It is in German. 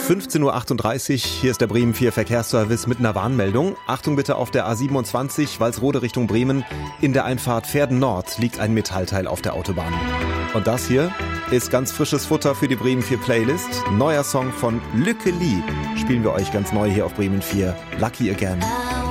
15:38 Uhr, hier ist der Bremen 4 Verkehrsservice mit einer Warnmeldung. Achtung bitte auf der A27, Walsrode Richtung Bremen. In der Einfahrt Verden Nord liegt ein Metallteil auf der Autobahn. Und das hier ist ganz frisches Futter für die Bremen 4 Playlist. Neuer Song von Lücke Lee spielen wir euch ganz neu hier auf Bremen 4. Lucky Again.